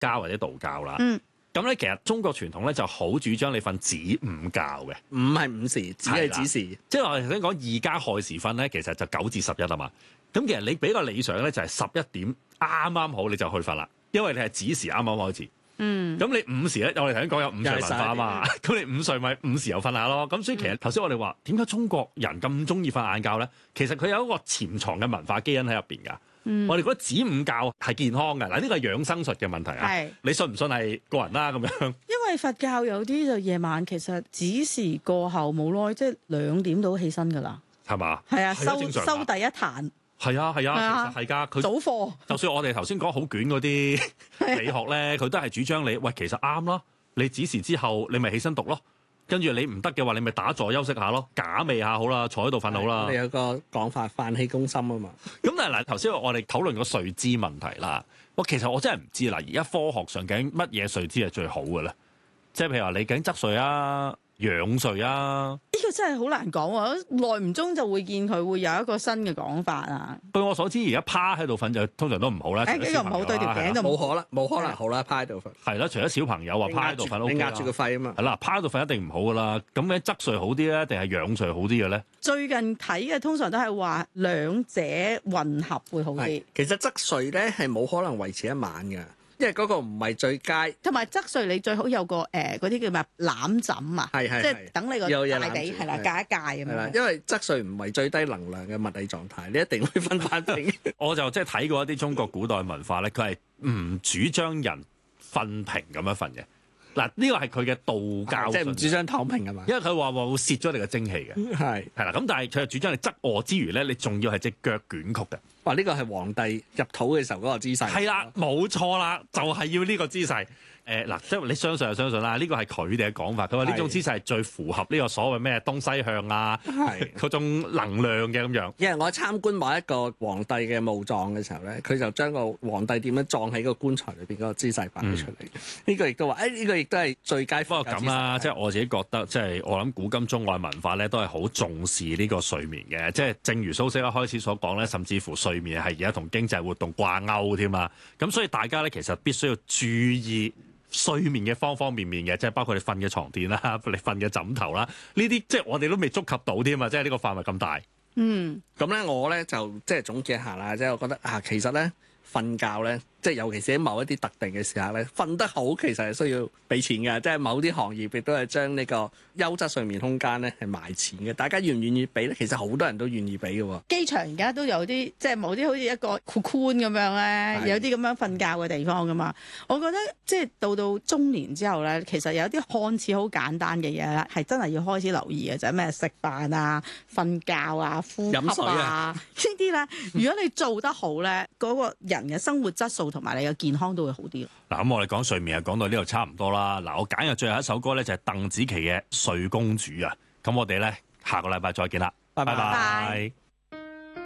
家或者道教啦。咁咧，其實中國傳統咧就好主張你瞓子午覺嘅， 唔係午時，只係子時。 即係我哋頭先講二加亥時分咧，其實就9至11啊嘛。咁其實你比較理想咧就係11點啱啱好你就去瞓啦，因為你係子時啱啱開始。咁你午時咧，我哋頭先講有午睡文化啊嘛，咁你午睡咪午時又瞓下咯。咁所以其實頭先我哋話點解中國人咁中意瞓晏覺咧？其實佢有一個潛藏嘅文化基因喺入邊㗎。我哋覺得子午覺係健康嘅，嗱呢個係養生術嘅問題啊。你信唔信係個人啦咁樣？ 因為佛教有啲就夜晚其實子時過後冇耐，即係2點到起身㗎啦。 係嘛？ 係啊，收第一壇。 係啊，其實係㗎。佢早課。就算我哋頭先講好卷嗰啲理學咧，佢都係主張你喂，其實啱咯。你子時之後，你咪起身讀咯。跟住你唔得嘅話，你咪打坐休息下咯，假寐下好啦，坐喺度瞓好啦。 你有個講法，飯氣攻心啊嘛。 咁但係嗱，頭先我哋討論個睡姿問題啦。其實我真係唔知啦。而家科學上究竟乜嘢睡姿係最好嘅咧？即係譬如話你究竟側睡啊、仰睡啊？ 呢個真係好難講喎，耐唔中就會見佢會有一個新嘅講法啊。 據我所知，而家趴喺度瞓就通常都唔好啦。 呢個唔好對條頸就冇可能好啦，趴喺度瞓。 係啦，除咗小朋友話趴喺度瞓， 你壓住個肺啊嘛。 係啦，趴喺度瞓一定唔好噶啦。咁咧側睡好啲咧，定係仰睡好啲嘅咧？ 最近睇嘅通常都係話兩者混合會好啲。 其實側睡咧係冇可能維持一晚㗎。因為嗰個唔係最佳， 同埋側睡你最好有個嗰啲叫咩攬枕啊，即係等你個大髀係啦，戒一戒咁樣。 因為側睡唔係最低能量嘅物理狀態，你一定會瞓翻平。 我就即係睇過一啲中國古代文化咧，佢係唔主張人瞓平咁樣瞓嘅。嗱，呢個係佢嘅道教， 即係唔主張躺平㗎嘛。 因為佢話會泄咗你嘅精氣嘅，係啦。咁但係佢係主張你側臥之餘咧，你仲要係隻腳捲曲嘅。 哇！呢個係皇帝入土嘅時候嗰個姿勢。 係啦，冇錯啦，就係要呢個姿勢。嗱，即係你相信就相信啦，呢個係佢哋嘅講法。佢話呢種姿勢係最符合呢個所謂咩東西向啊，嗰種能量嘅咁樣。 因為我參觀某一個皇帝嘅墓葬嘅時候咧，佢就將個皇帝點樣葬喺個棺材裏邊嗰個姿勢擺出嚟。呢個亦都話，呢個亦都係最佳。 不過咁啦，即係我自己覺得，即係我諗古今中外文化咧都係好重視呢個睡眠嘅。即係正如蘇軾一開始所講咧，甚至乎睡眠係而家同經濟活動掛鈎添啊。咁所以大家咧其實必須要注意睡眠嘅方方面面嘅，即係包括你瞓嘅床墊啦、你瞓嘅枕頭啦，呢啲即係我哋都未觸及到添啊！即係呢個範圍咁大。 咁咧我咧就即係總結一下啦，即係我覺得其實咧瞓覺咧，即係尤其是喺某一啲特定嘅時刻咧，瞓得好其實係需要俾錢嘅，即係某啲行業亦都係將呢個優質睡眠空間咧係賣錢嘅。大家願唔願意俾咧？其實好多人都願意俾嘅喎。 機場而家都有啲即係某啲好似一個 cocoon 咁樣咧，有啲咁樣瞓覺嘅地方噶嘛。我覺得即係到中年之後咧，其實有啲看似好簡單嘅嘢咧，係真係要開始留意嘅，就係咩食飯啊、瞓覺啊、呼吸飲水啊呢啲咧。如果你做得好咧，嗰個人嘅生活質素同埋你嘅健康都會好啲。 嗱，咁我哋講睡眠講到呢度差唔多啦。嗱，我揀嘅最後一首歌咧就係鄧紫棋嘅《睡公主》啊。咁我哋咧下個禮拜再見啦，拜拜。